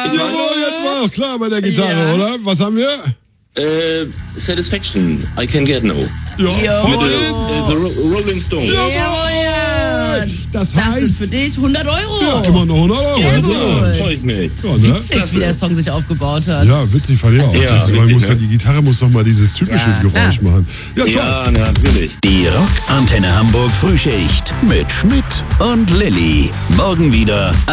Jawohl, jetzt war auch klar bei der Gitarre, oder? Was haben wir? Satisfaction, I Can Get No. Ja, voll. The Rolling Stones. Jawohl! Das heißt... Das ist für dich 100 Euro. Ja, immer noch 100 Euro. Sehr Also, gut. Freue ich mich. ja, ne? Witzig, wie der Song sich aufgebaut hat. Ja, witzig fand ich auch. Ja, Das, richtig, muss ne? Die Gitarre muss doch mal dieses typische Ja, Geräusch machen. Ja, toll. Ja, natürlich. Die Rock Antenne Hamburg Frühschicht mit Schmidt und Lilly. Morgen wieder